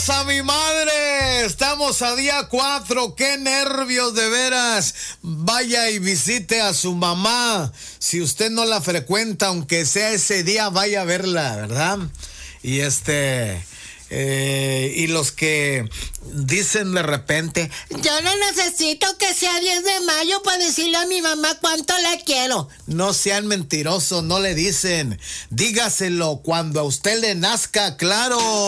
Saludos a mi madre. Estamos a día 4. Qué nervios, de veras. Vaya y visite a su mamá. Si usted no la frecuenta, aunque sea ese día, vaya a verla, ¿verdad? Y y los que dicen de repente, yo no necesito que sea 10 de mayo para decirle a mi mamá cuánto la quiero. No sean mentirosos, no le dicen. Dígaselo cuando a usted le nazca, claro.